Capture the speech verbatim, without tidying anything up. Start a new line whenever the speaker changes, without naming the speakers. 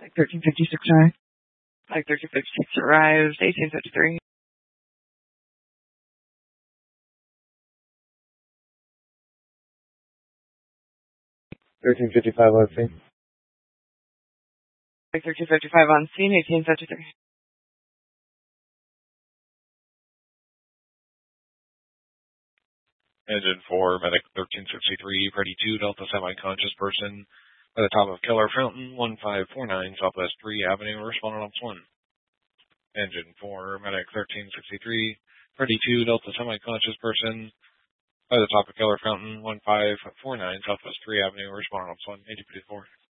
Like thirteen fifty-six arrived. Like thirteen fifty-six arrived. eighteen fifty-three.
thirteen fifty-five on scene.
Like thirteen fifty-five on scene. eighteen fifty-three.
Engine four, medic thirteen sixty-three, ready two, Delta semi-conscious person by the top of Keller Fountain, one five four nine, Southwest three Avenue, responding on one. Engine four, medic thirteen sixty-three, ready two, Delta semi-conscious person by the top of Keller Fountain, one five four nine, Southwest three Avenue, responding on one, eighty fifty-four.